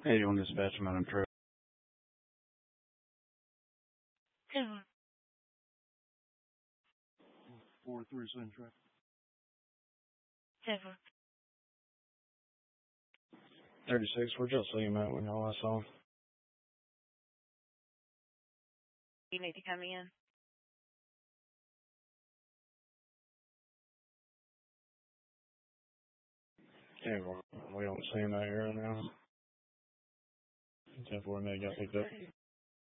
81 dispatch, Madam True. 4-3 Central. 36, we're just so you met when y'all last saw. You need to come in. Yeah, we don't see him out here right now. 10-4 may got picked up.